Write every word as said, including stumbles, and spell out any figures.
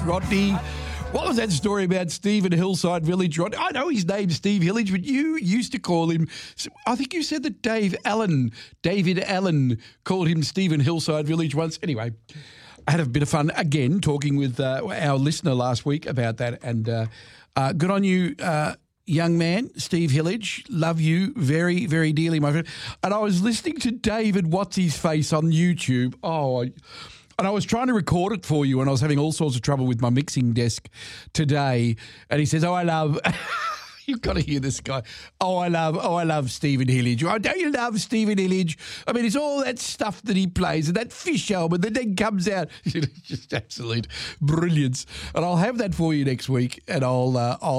Rodney. What was that story about Stephen Hillside Village? Rodney? I know his name's Steve Hillage, but you used to call him, I think you said that Dave Allen, David Allen called him Stephen Hillside Village once. Anyway, I had a bit of fun again talking with uh, our listener last week about that, and uh, uh, good on you, uh, young man, Steve Hillage. Love you very, very dearly, my friend. And I was listening to David What's-His-Face on YouTube. Oh, I, and I was trying to record it for you, and I was having all sorts of trouble with my mixing desk today. And he says, oh, I love... You've got to hear this guy. Oh, I love, oh, I love Stephen Hillage. Oh, don't you love Stephen Hillage? I mean, it's all that stuff that he plays and that Fish album that then comes out. Just absolute brilliance. And I'll have that for you next week, and I'll, uh, I'll